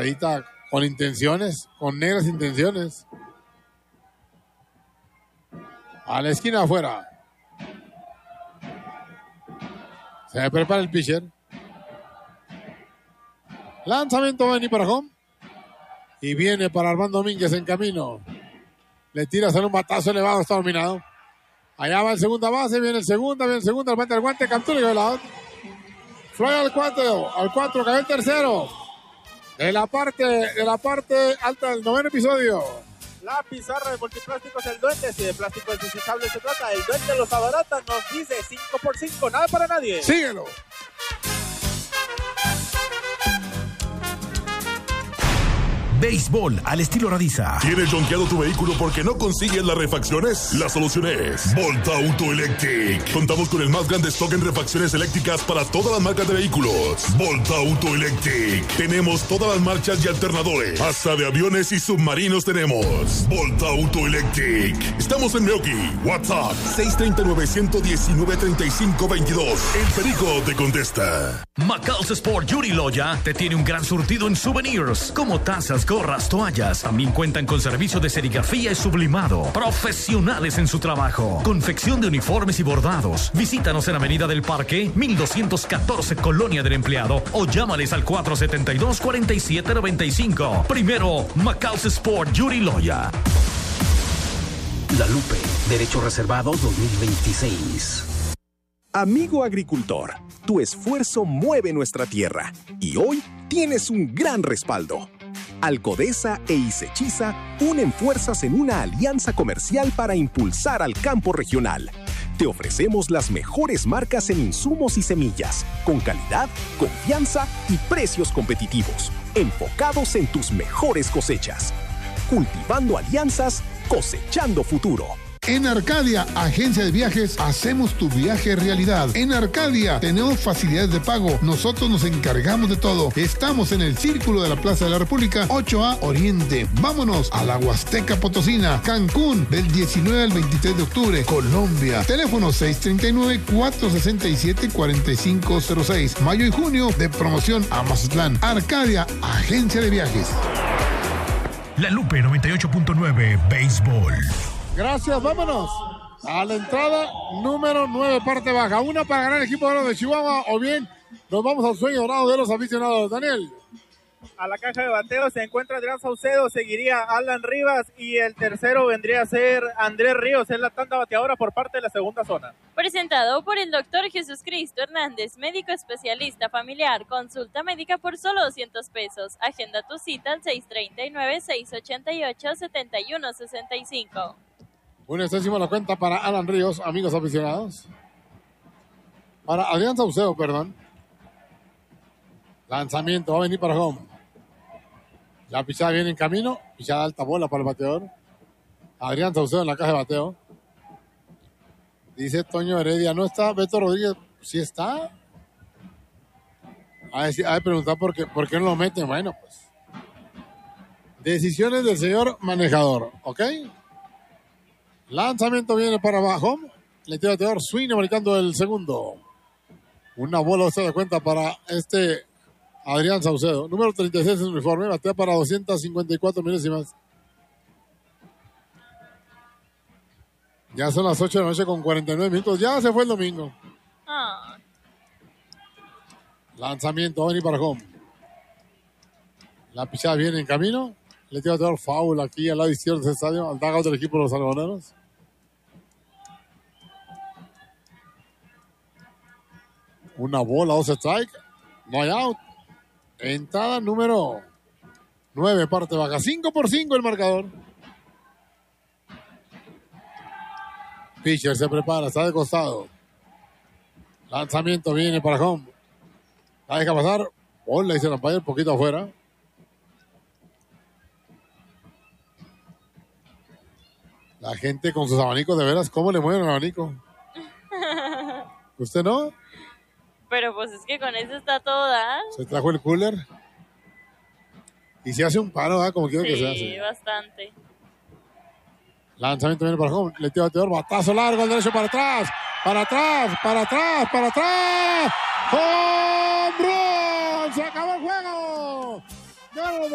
bateadita con intenciones, con negras intenciones. A la esquina afuera. Se prepara el pitcher. Lanzamiento Benny para home. Y viene para Armando Domínguez en camino. Le tira hacia un batazo elevado, está dominado. Allá va el segunda base, viene el segundo, al frente del guante, captura y el out. Fly al 4, cayó el tercero. De la parte alta del noveno episodio. La pizarra de Multiplásticos El Duende. Si de plásticos desechables se trata, El Duende los abarata. Nos dice 5x5, nada para nadie. Síguelo. Béisbol al estilo Radiza. ¿Tienes jonqueado tu vehículo porque no consigues las refacciones? La solución es Volta Auto Electric. Contamos con el más grande stock en refacciones eléctricas para todas las marcas de vehículos. Volta Auto Electric. Tenemos todas las marchas y alternadores. Hasta de aviones y submarinos tenemos. Volta Auto Electric. Estamos en Meoki. WhatsApp 639-119-3522. El Perico te contesta. Macal's Sport Yuri Loya te tiene un gran surtido en souvenirs, como tazas, gorras, toallas. También cuentan con servicio de serigrafía y sublimado. Profesionales en su trabajo. Confección de uniformes y bordados. Visítanos en Avenida del Parque, 1214, Colonia del Empleado, o llámales al 472-4795. Primero, Macal's Sport Yuri Loya. La Lupe, Derecho Reservado 2026. Amigo agricultor, tu esfuerzo mueve nuestra tierra y hoy tienes un gran respaldo. Alcodesa e Isechiza unen fuerzas en una alianza comercial para impulsar al campo regional. Te ofrecemos las mejores marcas en insumos y semillas, con calidad, confianza y precios competitivos, enfocados en tus mejores cosechas. Cultivando alianzas, cosechando futuro. En Arcadia, agencia de viajes, hacemos tu viaje realidad. En Arcadia tenemos facilidades de pago. Nosotros nos encargamos de todo. Estamos en el Círculo de la Plaza de la República, 8A Oriente. Vámonos a la Huasteca Potosina, Cancún, del 19 al 23 de octubre, Colombia. Teléfono 639-467-4506. Mayo y junio de promoción a Mazatlán. Arcadia, agencia de viajes. La Lupe 98.9 Béisbol. Gracias, vámonos a la entrada número 9, parte baja. Una para ganar el equipo de Chihuahua, o bien nos vamos al sueño dorado de los aficionados. Daniel. A la caja de bateo se encuentra Adrián Saucedo, seguiría Alan Rivas y el tercero vendría a ser Andrés Ríos. Es la tanda bateadora por parte de la segunda zona. Presentado por el doctor Jesús Cristo Hernández, médico especialista familiar. Consulta médica por solo $200. Agenda tu cita al 639-688-7165. Una extensión la cuenta para Alan Ríos, amigos aficionados. Para Adrián Saucedo, perdón. Lanzamiento, va a venir para home. La pichada viene en camino. Pichada alta bola para el bateador. Adrián Saucedo en la caja de bateo. Dice Toño Heredia, ¿no está Beto Rodríguez? ¿Sí está? A ver, preguntar por qué no lo meten. Bueno, pues. Decisiones del señor manejador, ¿ok? Lanzamiento viene para abajo. Le tira bateador, swing marcando el segundo. Una bola se da cuenta para Adrián Saucedo. Número 36 en uniforme. Batea para 254 milésimas. Ya son las 8 de la noche con 49 minutos. Ya se fue el domingo. Lanzamiento, va a venir para home. La pichada viene en camino. Le tira bateador, foul aquí al lado izquierdo del estadio. Al dugout del equipo de los algodoneros. Una bola, 2 strike. No hay out. Entrada número 9, parte baja. 5-5 el marcador. Pitcher se prepara, está de costado. Lanzamiento viene para home. La deja pasar. Bola, dice el umpire, un poquito afuera. La gente con sus abanicos, de veras, ¿cómo le mueven el abanico? ¿Usted no? Pero pues es que con eso está toda. Se trajo el cooler. Y se hace un paro, ¿verdad? Como quiero que se hace. Sí, bastante. Lanzamiento viene para home. Le tira bateador, batazo largo al derecho para atrás. Para atrás, para atrás, para atrás. ¡Oh!